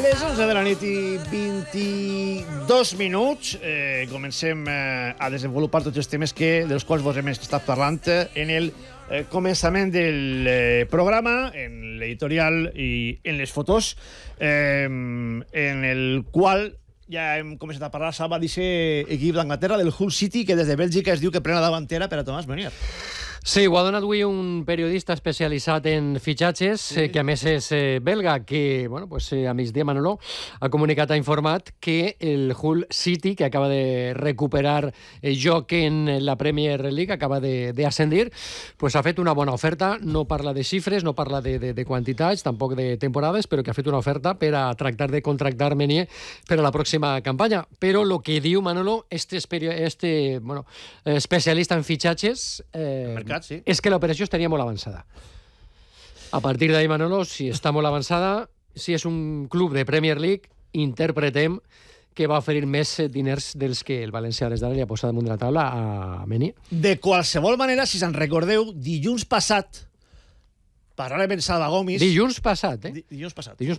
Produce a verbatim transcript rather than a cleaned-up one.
Les onze de la nit i vint-i-dos minuts. Eh, comencem eh, a desenvolupar tots els temes que, dels quals vos hem estat parlant en el eh, començament del eh, programa, en l'editorial i en les fotos, eh, en el qual ja hem començat a parlar, Salva, d'aquest equip d'Anglaterra, del Hull City, que des de Bèlgica es diu que pren la davantera per a Tomàs Meunier. Sí, ho ha donat avui un periodista especialitzat en fitxatges, sí. eh, que a més és eh, belga, que, bueno, pues, eh, a migdia Manolo ha comunicat, ha informat que el Hull City, que acaba de recuperar el joc en la Premier League, acaba d'ascendir, pues ha fet una bona oferta. No parla de xifres, no parla de, de, de quantitats, tampoc de temporades, però que ha fet una oferta per a tractar de contractar Meunier per a la pròxima campanya. Però el que diu Manolo, este, este bueno, especialista en fitxatges... Eh, Sí. és que l'operació estaria molt avançada. A partir d'ahí, Manolo, si està molt avançada, si és un club de Premier League, interpretem que va oferir més diners dels que el València des d'ara li ha posat damunt de la taula a Meunier. De qualsevol manera, si se'n recordeu, dilluns passat, parlàvem amb Salva Gomis... Dilluns passat, eh? Di dilluns passat. Dilluns